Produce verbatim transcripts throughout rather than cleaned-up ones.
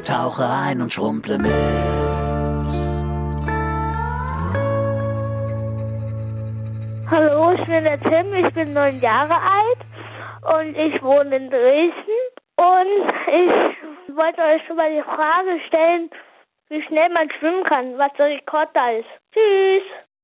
tauche ein und schrumpele mit. Hallo, ich bin der Tim, ich bin neun Jahre alt und ich wohne in Dresden. Und ich wollte euch schon mal die Frage stellen, wie schnell man schwimmen kann, was der Rekord da ist. Tschüss!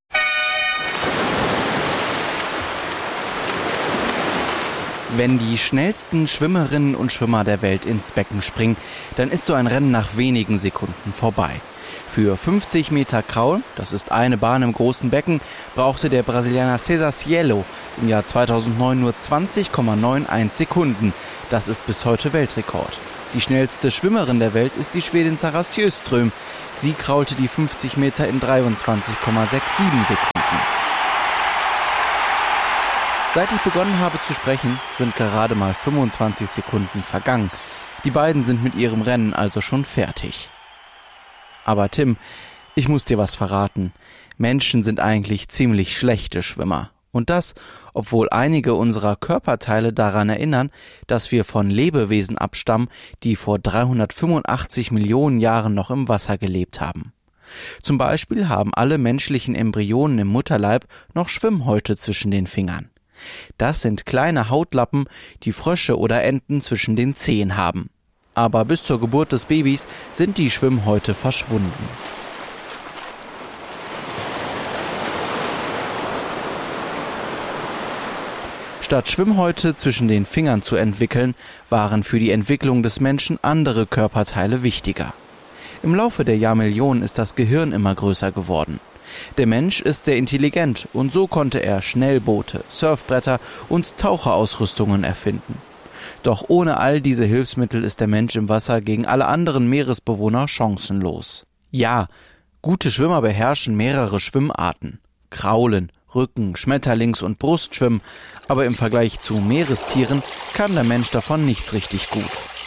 Wenn die schnellsten Schwimmerinnen und Schwimmer der Welt ins Becken springen, dann ist so ein Rennen nach wenigen Sekunden vorbei. Für fünfzig Meter Kraul, das ist eine Bahn im großen Becken, brauchte der Brasilianer César Cielo im Jahr zweitausendneun nur zwanzig Komma einundneunzig Sekunden. Das ist bis heute Weltrekord. Die schnellste Schwimmerin der Welt ist die Schwedin Sarah Sjöström. Sie kraulte die fünfzig Meter in dreiundzwanzig Komma siebenundsechzig Sekunden. Seit ich begonnen habe zu sprechen, sind gerade mal fünfundzwanzig Sekunden vergangen. Die beiden sind mit ihrem Rennen also schon fertig. Aber Tim, ich muss dir was verraten. Menschen sind eigentlich ziemlich schlechte Schwimmer. Und das, obwohl einige unserer Körperteile daran erinnern, dass wir von Lebewesen abstammen, die vor dreihundertfünfundachtzig Millionen Jahren noch im Wasser gelebt haben. Zum Beispiel haben alle menschlichen Embryonen im Mutterleib noch Schwimmhäute zwischen den Fingern. Das sind kleine Hautlappen, die Frösche oder Enten zwischen den Zehen haben. Aber bis zur Geburt des Babys sind die Schwimmhäute verschwunden. Statt Schwimmhäute zwischen den Fingern zu entwickeln, waren für die Entwicklung des Menschen andere Körperteile wichtiger. Im Laufe der Jahrmillionen ist das Gehirn immer größer geworden. Der Mensch ist sehr intelligent und so konnte er Schnellboote, Surfbretter und Taucherausrüstungen erfinden. Doch ohne all diese Hilfsmittel ist der Mensch im Wasser gegen alle anderen Meeresbewohner chancenlos. Ja, gute Schwimmer beherrschen mehrere Schwimmarten. Kraulen, Rücken, Schmetterlings- und Brustschwimmen, aber im Vergleich zu Meerestieren kann der Mensch davon nichts richtig gut.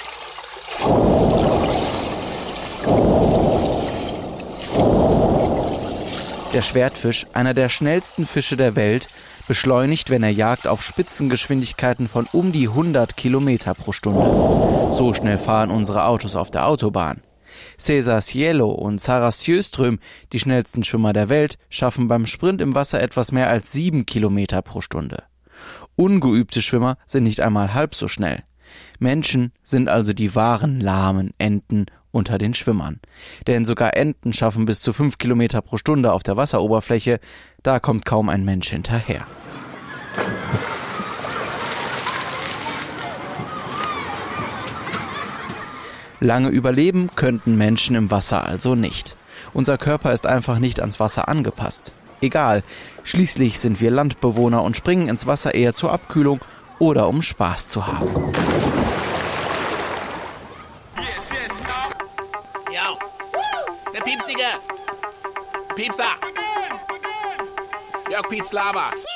Der Schwertfisch, einer der schnellsten Fische der Welt, beschleunigt, wenn er jagt, auf Spitzengeschwindigkeiten von um die hundert Kilometer pro Stunde. So schnell fahren unsere Autos auf der Autobahn. César Cielo und Sarah Sjöström, die schnellsten Schwimmer der Welt, schaffen beim Sprint im Wasser etwas mehr als sieben Kilometer pro Stunde. Ungeübte Schwimmer sind nicht einmal halb so schnell. Menschen sind also die wahren lahmen Enten unter den Schwimmern. Denn sogar Enten schaffen bis zu fünf Kilometer pro Stunde auf der Wasseroberfläche, da kommt kaum ein Mensch hinterher. Lange überleben könnten Menschen im Wasser also nicht. Unser Körper ist einfach nicht ans Wasser angepasst. Egal, schließlich sind wir Landbewohner und springen ins Wasser eher zur Abkühlung oder um Spaß zu haben. Yo, der Piepsiger. Piepser. Jörg Piepslava.